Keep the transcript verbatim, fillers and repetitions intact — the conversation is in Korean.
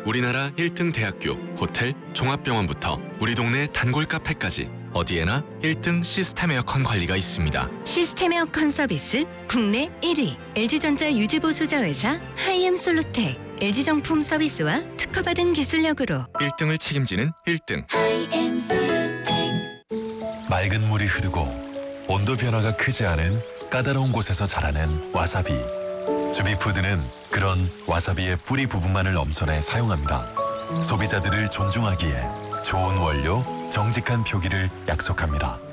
우리나라 일 등 대학교, 호텔, 종합병원부터 우리 동네 단골 카페까지 어디에나 일 등 시스템 에어컨 관리가 있습니다. 시스템 에어컨 서비스 국내 일 위 엘지전자 유지보수자회사 하이엠솔루텍 엘지정품 서비스와 특허받은 기술력으로 일 등을 책임지는 일 등 하이엠솔루텍. 맑은 물이 흐르고 온도 변화가 크지 않은 까다로운 곳에서 자라는 와사비. 주비푸드는 그런 와사비의 뿌리 부분만을 엄선해 사용합니다. 소비자들을 존중하기에 좋은 원료, 정직한 표기를 약속합니다.